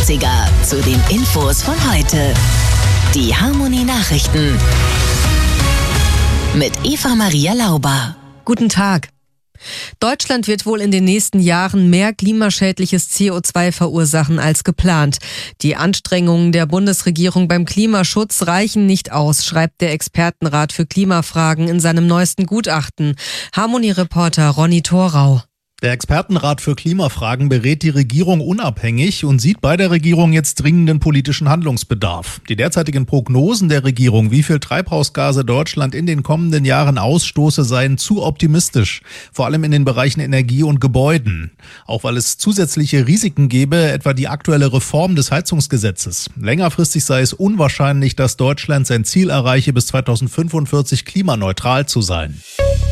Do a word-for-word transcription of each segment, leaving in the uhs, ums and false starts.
achtziger zu den Infos von heute. Die Harmonie Nachrichten mit Eva Maria Lauber. Guten Tag. Deutschland wird wohl in den nächsten Jahren mehr klimaschädliches C O zwei verursachen als geplant. Die Anstrengungen der Bundesregierung beim Klimaschutz reichen nicht aus, schreibt der Expertenrat für Klimafragen in seinem neuesten Gutachten. Harmonie-Reporter Ronny Thorau. Der Expertenrat für Klimafragen berät die Regierung unabhängig und sieht bei der Regierung jetzt dringenden politischen Handlungsbedarf. Die derzeitigen Prognosen der Regierung, wie viel Treibhausgase Deutschland in den kommenden Jahren ausstoße, seien zu optimistisch, vor allem in den Bereichen Energie und Gebäuden. Auch weil es zusätzliche Risiken gäbe, etwa die aktuelle Reform des Heizungsgesetzes. Längerfristig sei es unwahrscheinlich, dass Deutschland sein Ziel erreiche, bis zweitausendfünfundvierzig klimaneutral zu sein.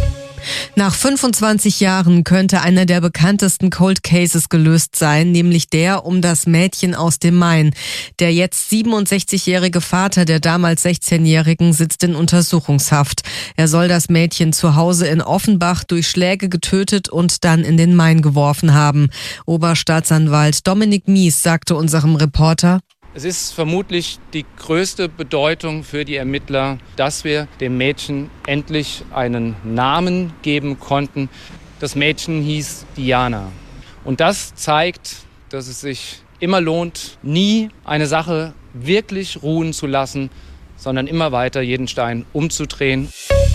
Nach fünfundzwanzig Jahren könnte einer der bekanntesten Cold Cases gelöst sein, nämlich der um das Mädchen aus dem Main. Der jetzt siebenundsechzigjährige Vater der damals sechzehnjährigen sitzt in Untersuchungshaft. Er soll das Mädchen zu Hause in Offenbach durch Schläge getötet und dann in den Main geworfen haben. Oberstaatsanwalt Dominik Mies sagte unserem Reporter: Es ist vermutlich die größte Bedeutung für die Ermittler, dass wir dem Mädchen endlich einen Namen geben konnten. Das Mädchen hieß Diana. Und das zeigt, dass es sich immer lohnt, nie eine Sache wirklich ruhen zu lassen, sondern immer weiter jeden Stein umzudrehen.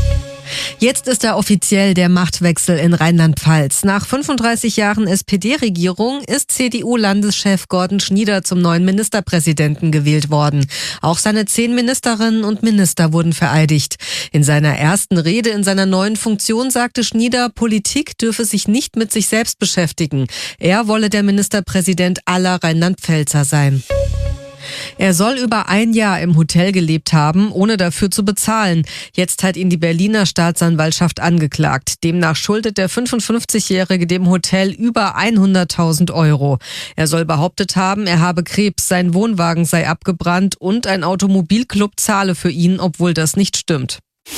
Jetzt ist da offiziell der Machtwechsel in Rheinland-Pfalz. Nach fünfunddreißig Jahren S P D-Regierung ist C D U-Landeschef Gordon Schnieder zum neuen Ministerpräsidenten gewählt worden. Auch seine zehn Ministerinnen und Minister wurden vereidigt. In seiner ersten Rede in seiner neuen Funktion sagte Schnieder, Politik dürfe sich nicht mit sich selbst beschäftigen. Er wolle der Ministerpräsident aller Rheinland-Pfälzer sein. Er soll über ein Jahr im Hotel gelebt haben, ohne dafür zu bezahlen. Jetzt hat ihn die Berliner Staatsanwaltschaft angeklagt. Demnach schuldet der fünfundfünfzigjährige dem Hotel über hunderttausend Euro. Er soll behauptet haben, er habe Krebs, sein Wohnwagen sei abgebrannt und ein Automobilclub zahle für ihn, obwohl das nicht stimmt.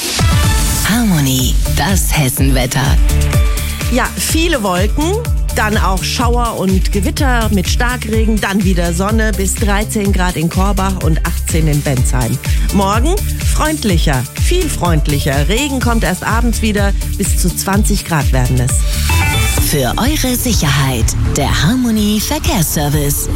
Harmonie, das Hessenwetter. Ja, viele Wolken, dann auch Schauer und Gewitter mit Starkregen, dann wieder Sonne bis dreizehn Grad in Korbach und achtzehn in Bensheim. Morgen freundlicher, viel freundlicher. Regen kommt erst abends wieder, bis zu zwanzig Grad werden es. Für eure Sicherheit, der Harmonie Verkehrsservice.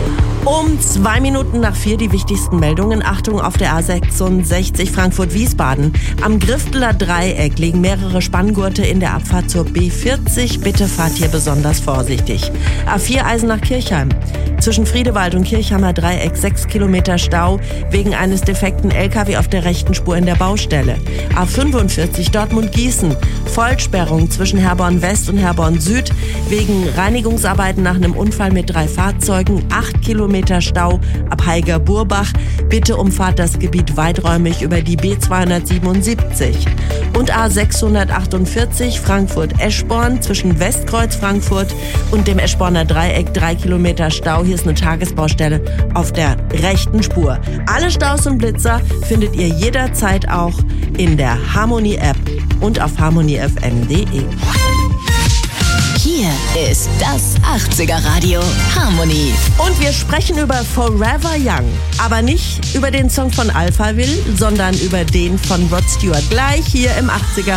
Um zwei Minuten nach vier die wichtigsten Meldungen. Achtung auf der A sechsundsechzig Frankfurt-Wiesbaden. Am Grifteler Dreieck liegen mehrere Spanngurte in der Abfahrt zur B vierzig. Bitte fahrt hier besonders vorsichtig. A vier Eisenach-Kirchheim. Zwischen Friedewald und Kirchheimer Dreieck sechs Kilometer Stau wegen eines defekten L K W auf der rechten Spur in der Baustelle. A fünfundvierzig Dortmund-Gießen. Vollsperrung zwischen Herborn West und Herborn Süd wegen Reinigungsarbeiten nach einem Unfall mit drei Fahrzeugen. acht Kilometer Stau ab Heiger-Burbach. Bitte umfahrt das Gebiet weiträumig über die B zweihundertsiebenundsiebzig. Und A sechshundertachtundvierzig Frankfurt-Eschborn zwischen Westkreuz Frankfurt und dem Eschborner Dreieck drei Kilometer Stau. Hier ist eine Tagesbaustelle auf der rechten Spur. Alle Staus und Blitzer findet ihr jederzeit auch in der Harmonie-App und auf harmonie f m punkt d e. Hier ist das achtziger-Radio Harmonie. Und wir sprechen über Forever Young. Aber nicht über den Song von Alphaville, sondern über den von Rod Stewart. Gleich hier im achtziger